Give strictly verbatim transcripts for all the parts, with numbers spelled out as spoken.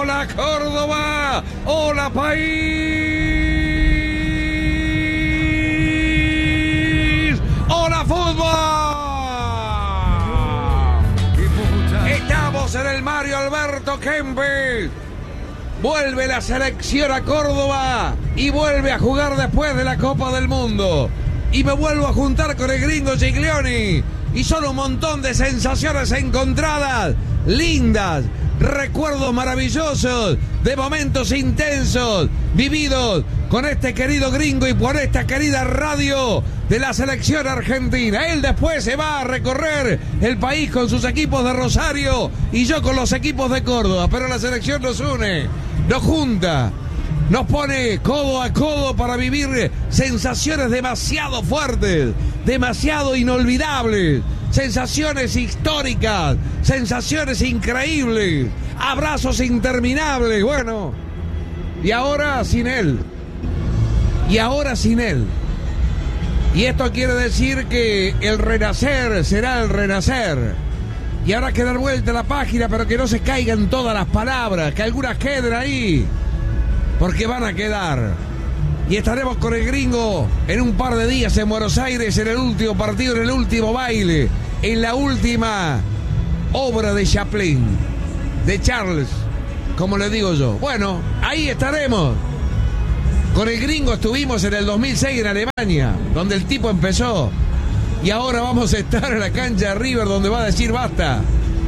Hola Córdoba, hola país, hola fútbol. Estamos en el Mario Alberto Kempes. Vuelve la selección a Córdoba y vuelve a jugar después de la Copa del Mundo. Y me vuelvo a juntar con el gringo Giglioni. Y son un montón de sensaciones encontradas, lindas, recuerdos maravillosos, de momentos intensos, vividos con este querido gringo y por esta querida radio de la selección argentina. Él después se va a recorrer el país con sus equipos de Rosario y yo con los equipos de Córdoba. Pero la selección nos une, nos junta, nos pone codo a codo para vivir sensaciones demasiado fuertes, demasiado inolvidables, sensaciones históricas, sensaciones increíbles, abrazos interminables. Bueno, y ahora sin él, y ahora sin él. Y esto quiere decir que el renacer será el renacer. Y habrá que dar vuelta a la página, pero que no se caigan todas las palabras, que algunas queden ahí, porque van a quedar. Y estaremos con el gringo en un par de días en Buenos Aires, en el último partido, en el último baile, en la última obra de Chaplin, de Charles, como le digo yo. Bueno, ahí estaremos. Con el gringo estuvimos en el dos mil seis en Alemania, donde el tipo empezó. Y ahora vamos a estar en la cancha de River, donde va a decir basta.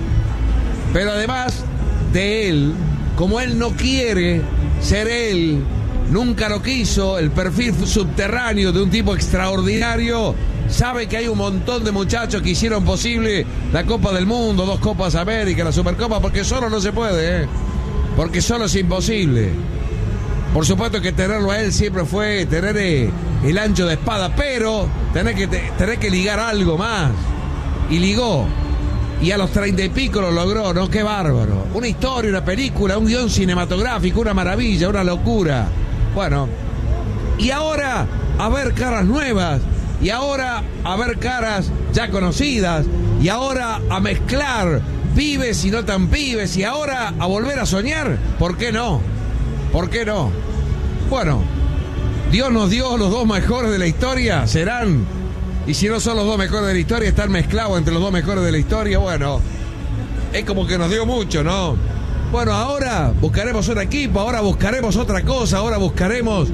Pero además de él, como él no quiere ser él, nunca lo quiso, el perfil subterráneo de un tipo extraordinario, sabe que hay un montón de muchachos que hicieron posible la Copa del Mundo, dos Copas América, la Supercopa, porque solo no se puede, ¿eh? Porque solo es imposible. Por supuesto que tenerlo a él siempre fue tener eh, el ancho de espada, pero tener que, tener que ligar algo más. Y ligó. Y a los treinta y pico lo logró, ¿no? ¡Qué bárbaro! Una historia, una película, un guión cinematográfico, una maravilla, una locura. Bueno, y ahora a ver caras nuevas, y ahora a ver caras ya conocidas, y ahora a mezclar pibes y no tan pibes, y ahora a volver a soñar. ¿Por qué no? ¿Por qué no? Bueno, Dios nos dio los dos mejores de la historia, serán, y si no son los dos mejores de la historia, están mezclados entre los dos mejores de la historia. Bueno, es como que nos dio mucho, ¿no? Bueno, ahora buscaremos un equipo, ahora buscaremos otra cosa, ahora buscaremos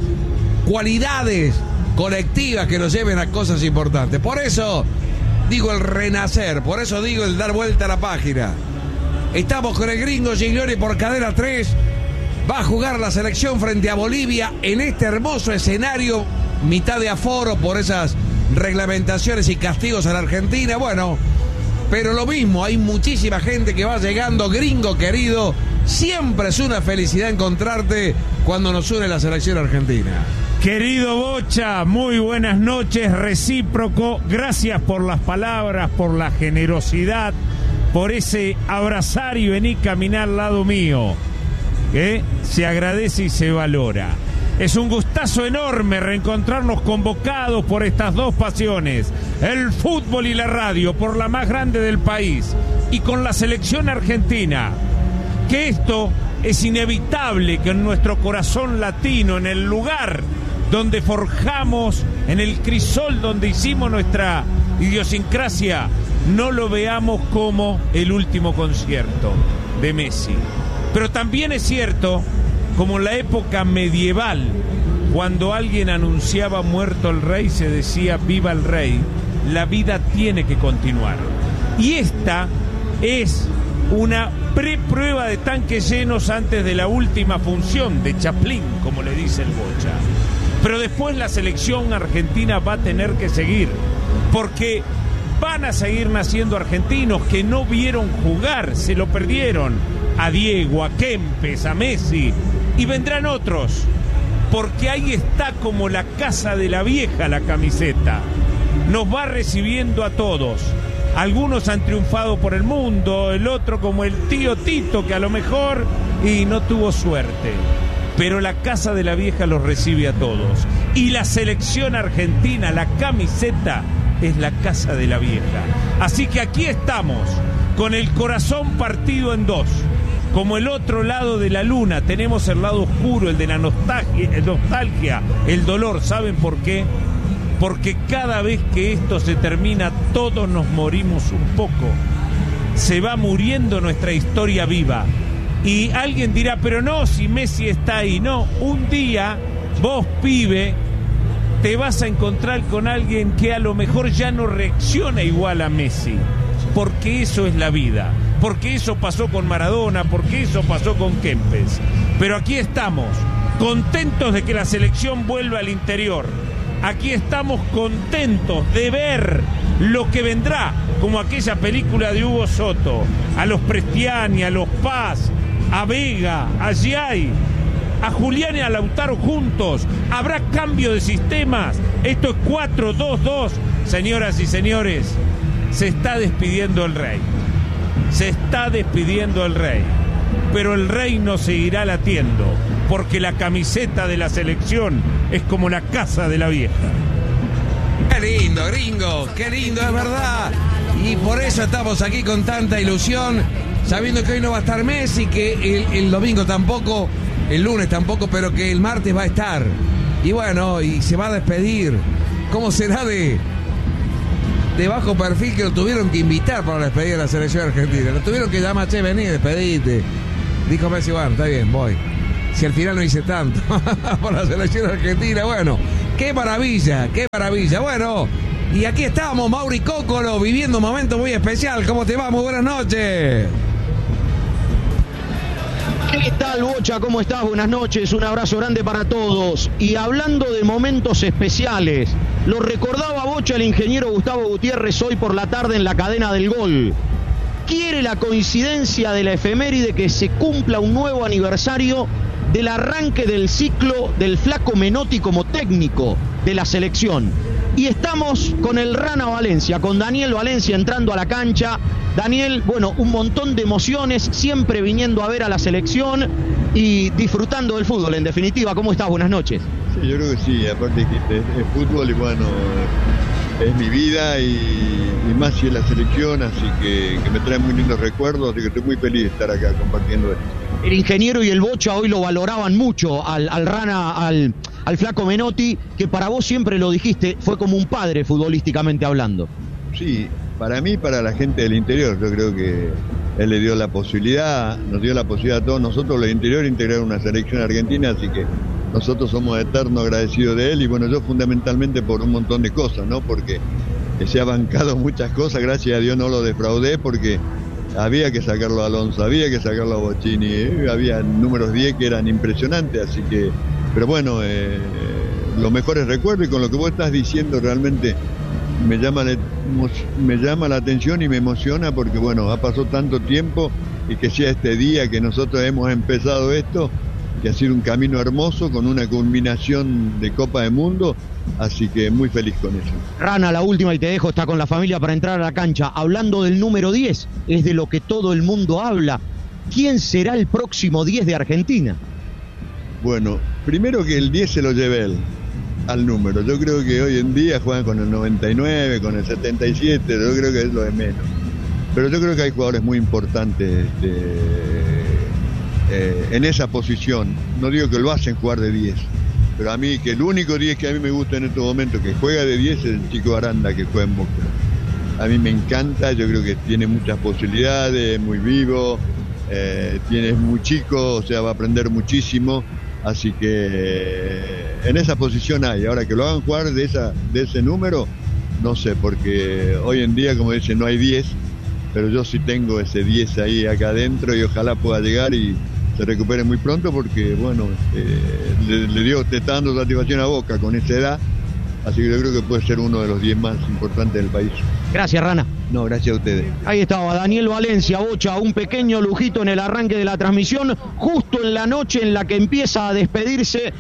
cualidades colectivas que nos lleven a cosas importantes. Por eso digo el renacer, por eso digo el dar vuelta a la página. Estamos con el gringo Giglioni por Cadena tres. Va a jugar la selección frente a Bolivia en este hermoso escenario, mitad de aforo por esas reglamentaciones y castigos a la Argentina. Bueno, pero lo mismo, hay muchísima gente que va llegando. Gringo querido, siempre es una felicidad encontrarte cuando nos une la selección argentina. Querido Bocha, muy buenas noches, recíproco. Gracias por las palabras, por la generosidad, por ese abrazar y venir a caminar al lado mío. ¿Eh? Se agradece y se valora. Es un gustazo enorme reencontrarnos convocados por estas dos pasiones, el fútbol y la radio, por la más grande del país, y con la selección argentina. Que esto es inevitable, que en nuestro corazón latino, en el lugar donde forjamos, en el crisol donde hicimos nuestra idiosincrasia, no lo veamos como el último concierto de Messi. Pero también es cierto, como en la época medieval, cuando alguien anunciaba muerto el rey, se decía viva el rey, la vida tiene que continuar. Y esta es una preprueba de tanques llenos antes de la última función de Chaplin, como le dice el Bocha. Pero después la selección argentina va a tener que seguir, porque van a seguir naciendo argentinos que no vieron jugar, se lo perdieron. A Diego, a Kempes, a Messi, y vendrán otros, porque ahí está como la casa de la vieja la camiseta. Nos va recibiendo a todos. Algunos han triunfado por el mundo, el otro como el tío Tito, que a lo mejor y no tuvo suerte. Pero la casa de la vieja los recibe a todos. Y la selección argentina, la camiseta, es la casa de la vieja. Así que aquí estamos, con el corazón partido en dos. Como el otro lado de la luna, tenemos el lado oscuro, el de la nostalgia, el nostalgia, el dolor. ¿Saben por qué? Porque cada vez que esto se termina, todos nos morimos un poco. Se va muriendo nuestra historia viva. Y alguien dirá, pero no, si Messi está ahí. No, un día, vos, pibe, te vas a encontrar con alguien que a lo mejor ya no reacciona igual a Messi. Porque eso es la vida. Porque eso pasó con Maradona, porque eso pasó con Kempes. Pero aquí estamos, contentos de que la selección vuelva al interior. Aquí estamos contentos de ver lo que vendrá, como aquella película de Hugo Soto, a los Prestiani, a los Paz, a Vega, a Giai, a Julián y a Lautaro juntos. Habrá cambio de sistemas. Esto es cuatro dos dos. Señoras y señores, se está despidiendo el Rey. Se está despidiendo el Rey. Pero el Rey no seguirá latiendo, porque la camiseta de la selección es como la casa de la vieja. Qué lindo, gringo, qué lindo, es verdad. Y por eso estamos aquí con tanta ilusión, sabiendo que hoy no va a estar Messi, que el, el domingo tampoco, el lunes tampoco, pero que el martes va a estar. Y bueno, y se va a despedir. ¿Cómo será de, de bajo perfil que lo tuvieron que invitar para despedir a la selección argentina? Lo tuvieron que llamar, che, vení, despedite. Dijo Messi, bueno, está bien, voy. Si al final no hice tanto por la selección argentina, bueno, qué maravilla, qué maravilla. Bueno, y aquí estamos, Mauri Cócolo, viviendo un momento muy especial. ¿Cómo te va? Muy buenas noches. ¿Qué tal, Bocha? ¿Cómo estás? Buenas noches, un abrazo grande para todos. Y hablando de momentos especiales, lo recordaba, Bocha, el ingeniero Gustavo Gutiérrez hoy por la tarde en la cadena del Gol. Quiere la coincidencia de la efeméride que se cumpla un nuevo aniversario del arranque del ciclo del Flaco Menotti como técnico de la selección. Y estamos con el Rana Valencia, con Daniel Valencia entrando a la cancha. Daniel, bueno, un montón de emociones, siempre viniendo a ver a la selección y disfrutando del fútbol, en definitiva. ¿Cómo estás? Buenas noches. Sí, yo creo que sí, aparte que es, es fútbol y bueno, es mi vida y, y más si es la selección, así que, que me trae muy lindos recuerdos, así que estoy muy feliz de estar acá compartiendo esto. El ingeniero y el Bocha hoy lo valoraban mucho al, al Rana, al, al Flaco Menotti, que para vos siempre lo dijiste, fue como un padre futbolísticamente hablando. Sí, para mí, para la gente del interior, yo creo que él le dio la posibilidad, nos dio la posibilidad a todos nosotros del interior integrar una selección argentina, así que nosotros somos eternos agradecidos de él y bueno, yo fundamentalmente por un montón de cosas, ¿no? Porque se ha bancado muchas cosas, gracias a Dios no lo defraudé porque había que sacarlo a Alonso, había que sacarlo a Bocini, eh, había números diez que eran impresionantes, así que, pero bueno, eh, los mejores recuerdos y con lo que vos estás diciendo realmente me llama, la, me llama la atención y me emociona porque bueno, ha pasado tanto tiempo y que sea este día que nosotros hemos empezado esto, que ha sido un camino hermoso con una culminación de Copa del Mundo, así que muy feliz con eso. Rana, la última y te dejo, está con la familia para entrar a la cancha. Hablando del número diez, es de lo que todo el mundo habla. ¿Quién será el próximo diez de Argentina? Bueno, primero que el diez se lo lleve él, al número. Yo creo que hoy en día juegan con el noventa y nueve, con el setenta y siete, yo creo que es lo de menos. Pero yo creo que hay jugadores muy importantes este, eh, en esa posición. No digo que lo hacen jugar de diez, pero a mí, que el único diez que a mí me gusta en estos momentos que juega de diez es el chico Aranda que juega en Boca. A mí me encanta, yo creo que tiene muchas posibilidades, muy vivo, eh, tiene, es muy chico, o sea, va a aprender muchísimo, así que eh, en esa posición hay. Ahora que lo hagan jugar de, esa, de ese número, no sé, porque hoy en día, como dicen, no hay diez, pero yo sí tengo ese diez ahí acá adentro y ojalá pueda llegar y se recupere muy pronto porque, bueno, eh, le, le dio, te está dando satisfacción a Boca con esa edad, así que yo creo que puede ser uno de los diez más importantes del país. Gracias, Rana. No, gracias a ustedes. Ahí estaba Daniel Valencia, Bocha, un pequeño lujito en el arranque de la transmisión, justo en la noche en la que empieza a despedirse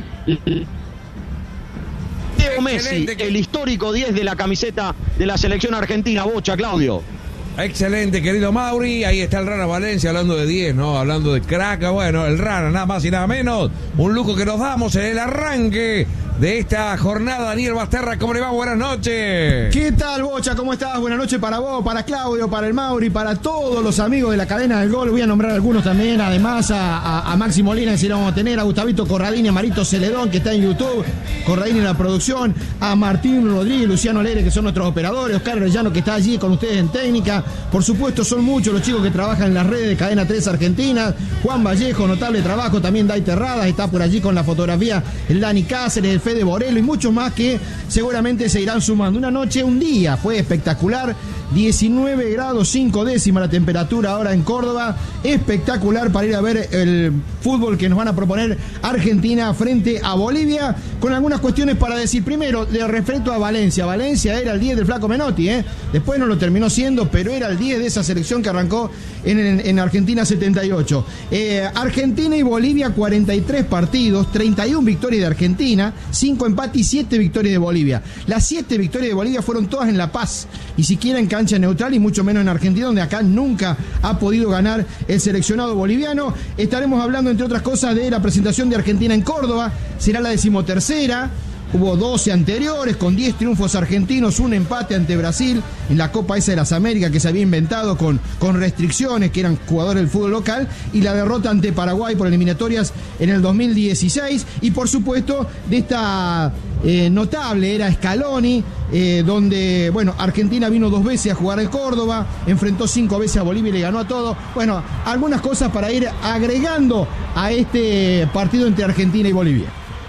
Leo Messi, el histórico diez de la camiseta de la selección argentina. Bocha, Claudio. Excelente, querido Mauri. Ahí está el Rana Valencia hablando de diez, ¿no? Hablando de crack. Bueno, el Rana, nada más y nada menos. Un lujo que nos damos en el arranque de esta jornada. Daniel Basterra, ¿cómo le va? Buenas noches. ¿Qué tal, Bocha? ¿Cómo estás? Buenas noches para vos, para Claudio, para el Mauri, para todos los amigos de la cadena del gol. Voy a nombrar algunos también, además a, a, a Maxi Molina, que si lo vamos a tener, a Gustavito Corradini, a Marito Celedón, que está en YouTube, Corradini en la producción, a Martín Rodríguez, Luciano Leire, que son nuestros operadores, Oscar Arellano, que está allí con ustedes en técnica. Por supuesto, son muchos los chicos que trabajan en las redes de Cadena tres Argentina. Juan Vallejo, notable trabajo, también Dai Terradas, está por allí con la fotografía, el Dani Cáceres, el Fede Borello y muchos más que seguramente se irán sumando. Una noche, un día fue espectacular, diecinueve grados cinco décimas la temperatura ahora en Córdoba, espectacular para ir a ver el fútbol que nos van a proponer Argentina frente a Bolivia, con algunas cuestiones para decir. Primero, de respecto a Valencia, Valencia era el diez del Flaco Menotti, ¿eh? Después no lo terminó siendo, pero era el diez de esa selección que arrancó en, en, en Argentina setenta y ocho. Eh, Argentina y Bolivia, cuarenta y tres partidos, treinta y una victorias de Argentina, cinco empates y siete victorias de Bolivia. Las siete victorias de Bolivia fueron todas en La Paz, ni siquiera en cancha neutral y mucho menos en Argentina, donde acá nunca ha podido ganar el seleccionado boliviano. Estaremos hablando, entre otras cosas, de la presentación de Argentina en Córdoba, será la decimotercera. Hubo doce anteriores, con diez triunfos argentinos, un empate ante Brasil en la Copa esa de las Américas que se había inventado con, con restricciones, que eran jugadores del fútbol local, y la derrota ante Paraguay por eliminatorias en el dos mil dieciséis. Y por supuesto, de esta eh, notable era Scaloni, eh, donde, bueno, Argentina vino dos veces a jugar al Córdoba, enfrentó cinco veces a Bolivia y le ganó a todo. Bueno, algunas cosas para ir agregando a este partido entre Argentina y Bolivia.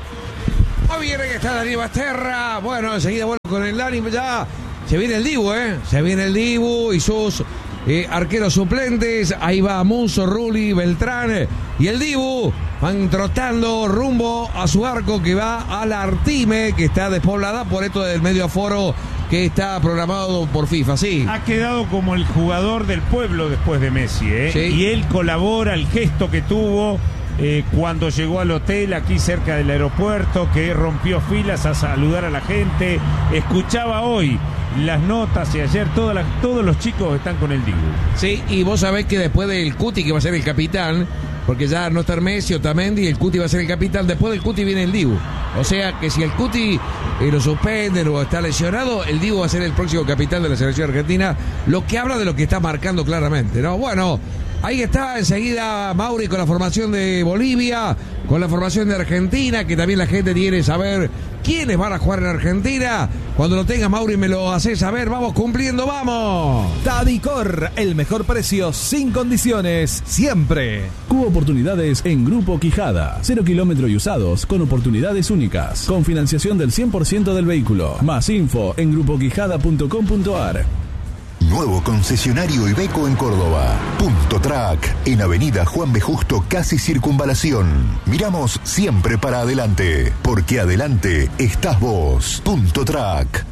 Muy bien, que está Daniel Basterra. Bueno, enseguida vuelvo con el Dani. Ya se viene el Dibu, ¿eh? Se viene el Dibu y sus eh, arqueros suplentes. Ahí va Musso, Rulli, Beltrán y el Dibu. Van trotando rumbo a su arco que va a la Artime, que está despoblada por esto del medio aforo que está programado por FIFA, sí. Ha quedado como el jugador del pueblo después de Messi, ¿eh? Sí. Y él colabora, el gesto que tuvo Eh, cuando llegó al hotel aquí cerca del aeropuerto, que rompió filas a saludar a la gente. Escuchaba hoy las notas y ayer todas las, todos los chicos están con el Dibu. Sí, y vos sabés que después del Cuti, que va a ser el capitán, porque ya no está Messi, Otamendi, el Cuti va a ser el capitán, después del Cuti viene el Dibu. O sea que si el Cuti eh, lo suspenden o está lesionado, el Dibu va a ser el próximo capitán de la selección argentina, lo que habla de lo que está marcando claramente, ¿no? Bueno, ahí está enseguida Mauri con la formación de Bolivia, con la formación de Argentina, que también la gente quiere saber quiénes van a jugar en Argentina. Cuando lo tengas, Mauri, me lo haces saber. Vamos cumpliendo, vamos. Tadicor, el mejor precio sin condiciones, siempre. Cubo oportunidades en Grupo Quijada. Cero kilómetro y usados con oportunidades únicas. Con financiación del cien por ciento del vehículo. Más info en grupo quijada punto com punto ar. Nuevo concesionario Iveco en Córdoba. Punto Track, en Avenida Juan B. Justo, casi Circunvalación. Miramos siempre para adelante, porque adelante estás vos. Punto Track.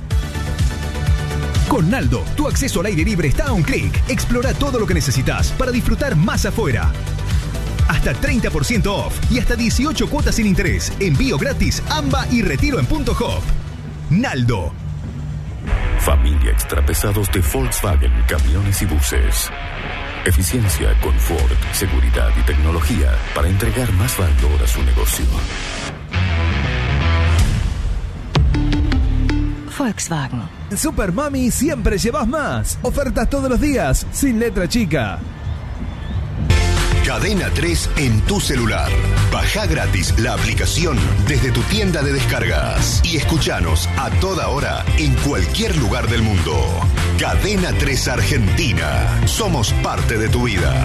Con Naldo, tu acceso al aire libre está a un clic. Explora todo lo que necesitas para disfrutar más afuera. Hasta treinta por ciento off y hasta dieciocho cuotas sin interés. Envío gratis, AMBA y retiro en Punto Hop. Naldo. Familia Extrapesados de Volkswagen, camiones y buses. Eficiencia, confort, seguridad y tecnología para entregar más valor a su negocio. Volkswagen. En Super Mami siempre llevas más. Ofertas todos los días, sin letra chica. Cadena tres en tu celular. Baja gratis la aplicación desde tu tienda de descargas y escuchanos a toda hora en cualquier lugar del mundo. Cadena tres Argentina. Somos parte de tu vida.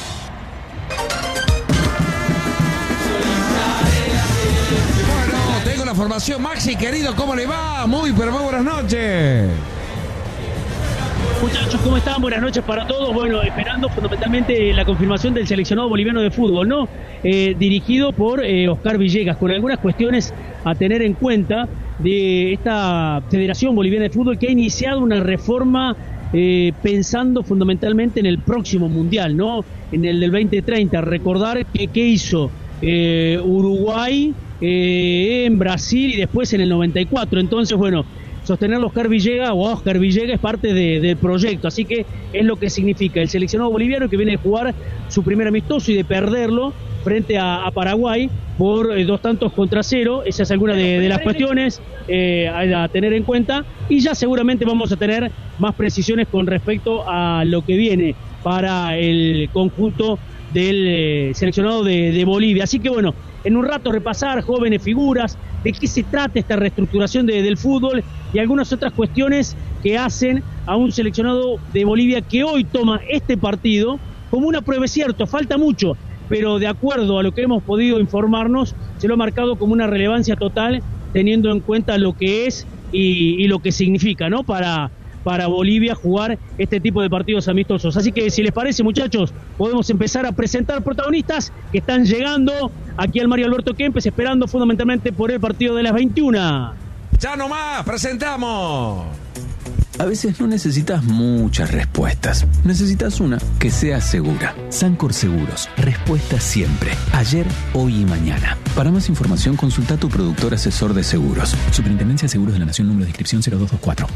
Bueno, tengo la formación. Maxi, querido, ¿cómo le va? Muy, pero muy buenas noches. Muchachos, ¿cómo están? Buenas noches para todos. Bueno, esperando fundamentalmente la confirmación del seleccionado boliviano de fútbol, ¿no? Eh, dirigido por eh, Oscar Villegas, con algunas cuestiones a tener en cuenta de esta Federación Boliviana de Fútbol, que ha iniciado una reforma eh, pensando fundamentalmente en el próximo Mundial, ¿no? En el del veinte treinta. Recordar que qué hizo eh, Uruguay eh, en Brasil y después en el noventa y cuatro. Entonces, bueno, sostener a Oscar Villegas o a Oscar Villegas es parte de, del proyecto, así que es lo que significa el seleccionado boliviano que viene de jugar su primer amistoso y de perderlo frente a, a Paraguay por eh, dos tantos contra cero. Esa es alguna de, de las cuestiones eh, a, a tener en cuenta, y ya seguramente vamos a tener más precisiones con respecto a lo que viene para el conjunto del eh, seleccionado de, de Bolivia. Así que bueno, en un rato repasar jóvenes figuras, de qué se trata esta reestructuración de, del fútbol y algunas otras cuestiones que hacen a un seleccionado de Bolivia que hoy toma este partido como una prueba. Es cierto, falta mucho, pero de acuerdo a lo que hemos podido informarnos, se lo ha marcado como una relevancia total, teniendo en cuenta lo que es y, y lo que significa, ¿no?, para, para Bolivia jugar este tipo de partidos amistosos. Así que si les parece, muchachos, podemos empezar a presentar protagonistas que están llegando aquí al Mario Alberto Kempes, esperando fundamentalmente por el partido de las veintiuna. Ya nomás, presentamos. A veces no necesitas muchas respuestas. Necesitas una que sea segura. Sancor Seguros. Respuesta siempre. Ayer, hoy y mañana. Para más información, consulta a tu productor asesor de seguros. Superintendencia de Seguros de la Nación, número de inscripción cero dos dos cuatro.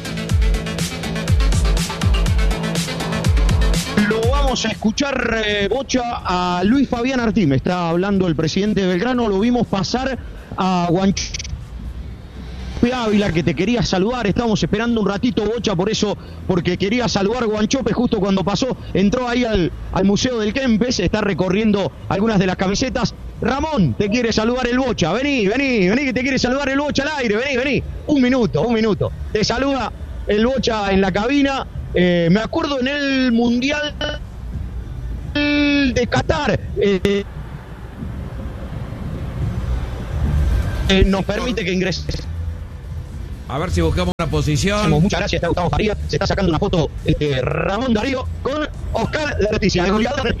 Lo vamos a escuchar, eh, Bocha, a Luis Fabián Artime. Está hablando el presidente de Belgrano. Lo vimos pasar a Guanchope Ávila, que te quería saludar. Estábamos esperando un ratito, Bocha, por eso, porque quería saludar Guanchope justo cuando pasó. Entró ahí al, al Museo del Kempes, está recorriendo algunas de las camisetas. Ramón, te quiere saludar el Bocha. Vení, vení, vení, que te quiere saludar el Bocha al aire. Vení, vení. Un minuto, un minuto. Te saluda el Bocha en la cabina. Eh, me acuerdo en el Mundial de Qatar. Eh, eh, nos permite que ingreses. A ver si buscamos una posición. Muchas gracias, está Gustavo Faría. Se está sacando una foto eh, Ramón Darío con Oscar de Leticia, el goleador.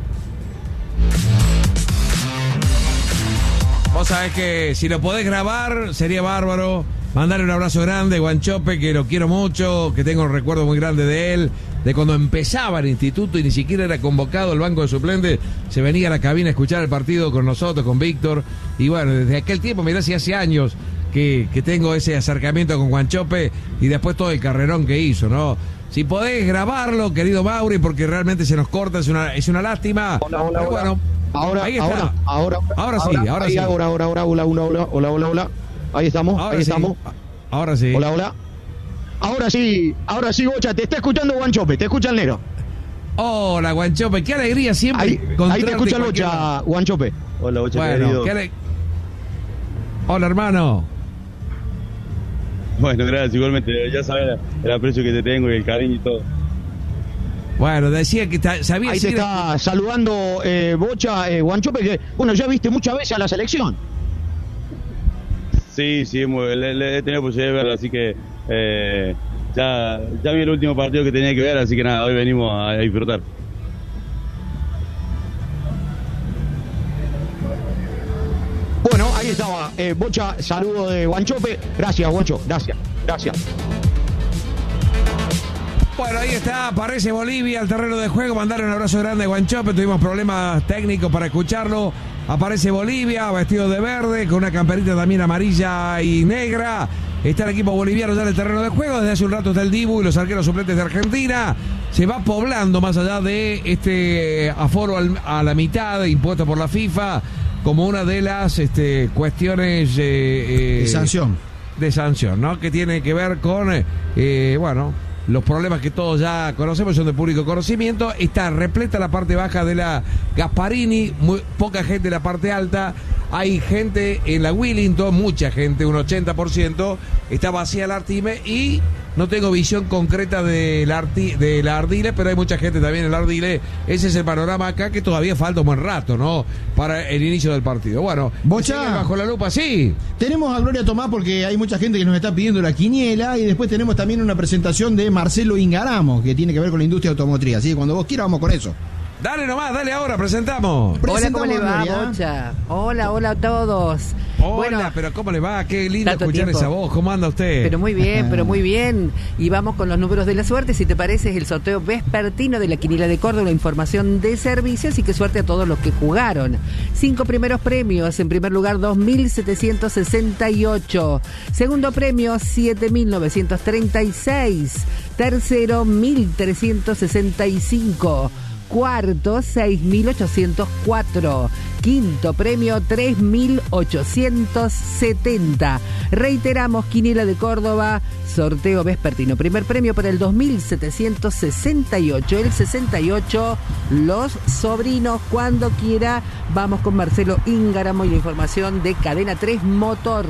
Vos sabés que si lo podés grabar, sería bárbaro. Mandarle un abrazo grande a Guanchope, que lo quiero mucho, que tengo un recuerdo muy grande de él, de cuando empezaba el instituto y ni siquiera era convocado al banco de suplentes, se venía a la cabina a escuchar el partido con nosotros, con Víctor. Y bueno, desde aquel tiempo, mirá si hace años que, que tengo ese acercamiento con Guanchope, y después todo el carrerón que hizo, ¿no? Si podés grabarlo, querido Mauri, porque realmente se nos corta, es una, es una lástima. Hola, hola, pero bueno, ahora, ahí está. Ahora, ahora, ahora sí, ahora, ahora ahí, sí. Ahora, ahora, ahora, hola, hola, hola, hola, hola, hola. Ahí estamos, ahora ahí sí. estamos. Ahora sí. Hola, hola. Ahora sí, ahora sí, Bocha, te está escuchando Guanchope, te escucha el Nero. Hola, Guanchope, qué alegría siempre. Ahí, ahí te escucha el Bocha, Guanchope. Hola, Bocha, bueno, querido. Qué ale... Hola, hermano. Bueno, gracias, igualmente. Ya sabes el aprecio que te tengo y el cariño y todo. Bueno, decía que ta, sabía. Ahí te está que... saludando eh, Bocha, eh, Guanchope, que bueno, ya viste muchas veces a la selección. Sí, sí, le, le he tenido posibilidad de verlo, así que eh, ya, ya vi el último partido que tenía que ver, así que nada, hoy venimos a, a disfrutar. Bueno, ahí estaba, eh, Bocha, saludo de Guanchope. Gracias, Guancho, gracias, gracias. Bueno, ahí está, aparece Bolivia al terreno de juego. Mandarle un abrazo grande a Guanchope. Tuvimos problemas técnicos para escucharlo. Aparece Bolivia, vestido de verde, con una camperita también amarilla y negra. Está el equipo boliviano ya en el terreno de juego. Desde hace un rato está el Dibu y los arqueros suplentes de Argentina. Se va poblando más allá de este aforo al, a la mitad impuesto por la FIFA como una de las este, cuestiones eh, eh, de sanción. De sanción, ¿no? Que tiene que ver con, eh, bueno, los problemas que todos ya conocemos, son de público conocimiento. Está repleta la parte baja de la Gasparini, muy, poca gente en la parte alta. Hay gente en la Willington, mucha gente, un ochenta por ciento. Está vacía la Artime y no tengo visión concreta de la, Arti, de la Ardile, pero hay mucha gente también en la Ardile. Ese es el panorama acá, que todavía falta un buen rato, ¿no? Para el inicio del partido. Bueno, Bocha, bajo la lupa, sí. Tenemos a Gloria Tomás porque hay mucha gente que nos está pidiendo la quiniela, y después tenemos también una presentación de Marcelo Ingaramo, que tiene que ver con la industria automotriz. Así que cuando vos quieras vamos con eso. Dale nomás, dale ahora, presentamos. Hola, ¿cómo le va, Bocha? Hola, hola a todos. Hola, bueno, pero ¿cómo le va? Qué lindo escuchar tiempo. Esa voz. ¿Cómo anda usted? Pero muy bien, pero muy bien. Y vamos con los números de la suerte. Si te parece, es el sorteo vespertino de la Quiniela de Córdoba, información de servicios, y qué suerte a todos los que jugaron. Cinco primeros premios. En primer lugar, dos mil setecientos sesenta y ocho. Segundo premio, siete mil novecientos treinta y seis. Tercero, mil trescientos sesenta y cinco. Cuarto, seis mil ochocientos cuatro. Quinto premio, tres mil ochocientos setenta. Reiteramos, Quiniela de Córdoba, sorteo vespertino. Primer premio para el dos mil setecientos sesenta y ocho. El sesenta y ocho, Los Sobrinos. Cuando quiera, vamos con Marcelo Íngaramo y la información de Cadena tres Motor.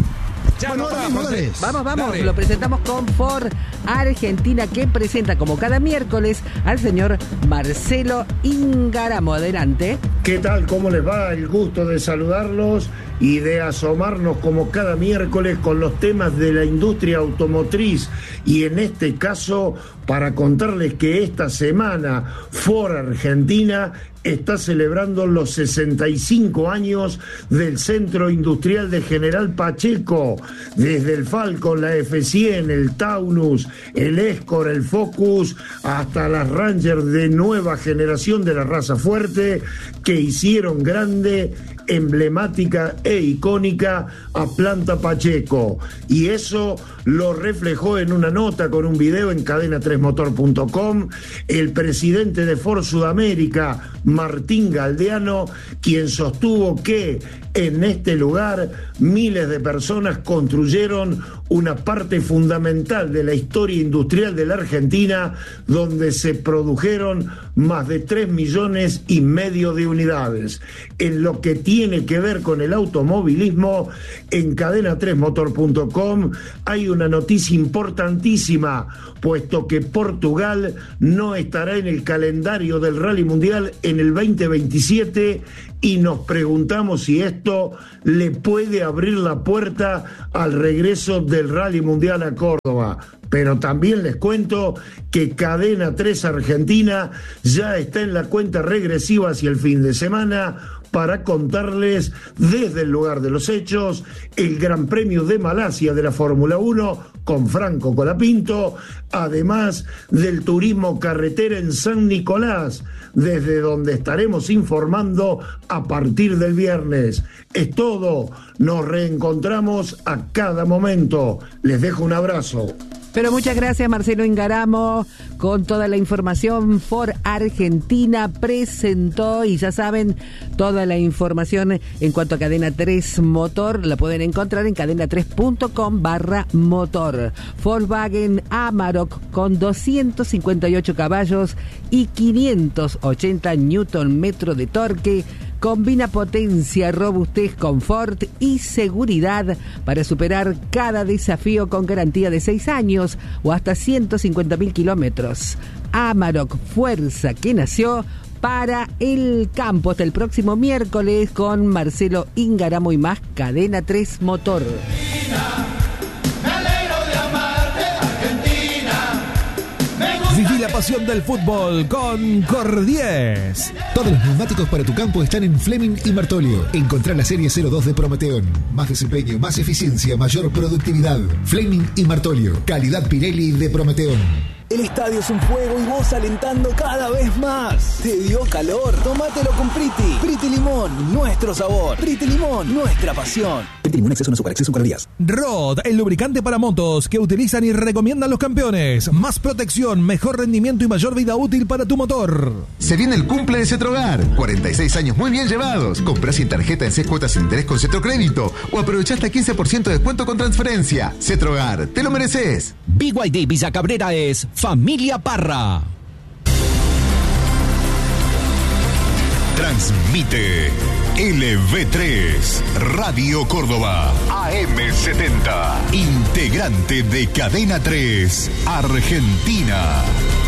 Bueno, ahora mismo, dale. Vamos, vamos, Dale. lo presentamos con Ford Argentina, que presenta como cada miércoles al señor Marcelo Íngaramo. Adelante. ¿Qué tal? ¿Cómo les va? El gusto de saludarlos y de asomarnos como cada miércoles con los temas de la industria automotriz. Y en este caso, para contarles que esta semana Ford Argentina está celebrando los sesenta y cinco años del Centro Industrial de General Pacheco. Desde el Falcon, la F cien, el Taunus, el Escort, el Focus, hasta las Ranger de nueva generación de la raza fuerte, que hicieron grande, emblemática e icónica a Planta Pacheco. Y eso lo reflejó en una nota con un video en cadena tres motor punto com el presidente de Ford Sudamérica, Martín Galdeano, quien sostuvo que en este lugar miles de personas construyeron una parte fundamental de la historia industrial de la Argentina, donde se produjeron más de tres millones y medio de unidades. En lo que tiene que ver con el automovilismo, en cadena tres motor punto com hay una noticia importantísima, puesto que Portugal no estará en el calendario del Rally Mundial en el veinte veintisiete, y nos preguntamos si esto le puede abrir la puerta al regreso del Rally Mundial a Córdoba. Pero también les cuento que Cadena tres Argentina ya está en la cuenta regresiva hacia el fin de semana para contarles desde el lugar de los hechos el Gran Premio de Malasia de la Fórmula uno con Franco Colapinto, además del turismo carretera en San Nicolás, desde donde estaremos informando a partir del viernes. Es todo, nos reencontramos a cada momento. Les dejo un abrazo. Pero muchas gracias, Marcelo Íngaramo, con toda la información. Ford Argentina presentó, y ya saben, toda la información en cuanto a Cadena tres Motor la pueden encontrar en cadena tres punto com barra motor. Volkswagen Amarok con doscientos cincuenta y ocho caballos y quinientos ochenta newton metro de torque. Combina potencia, robustez, confort y seguridad para superar cada desafío con garantía de seis años o hasta ciento cincuenta mil kilómetros. Amarok, fuerza que nació para el campo. Hasta el próximo miércoles con Marcelo Íngaramo y más Cadena tres Motor. Viví la pasión del fútbol con Cordies. Todos los neumáticos para tu campo están en Fleming y Martolio. Encontrá la serie cero dos de Prometeon. Más desempeño, más eficiencia, mayor productividad. Fleming y Martolio. Calidad Pirelli de Prometeon. El estadio es un fuego y vos alentando cada vez más. ¿Te dio calor? Tómatelo con Priti. Priti Limón, nuestro sabor. Priti Limón, nuestra pasión. Priti Limón, exceso no azúcar, exceso calorías. Rod, el lubricante para motos que utilizan y recomiendan los campeones. Más protección, mejor rendimiento y mayor vida útil para tu motor. Se viene el cumple de Cetrogar. cuarenta y seis años muy bien llevados. Comprá sin tarjeta en seis cuotas sin interés con Cetrocrédito. O aprovechá hasta quince por ciento de descuento con transferencia. Cetrogar, te lo mereces. B Y D Villa Cabrera es Familia Parra. Transmite L V tres Radio Córdoba A M setenta, integrante de Cadena tres Argentina.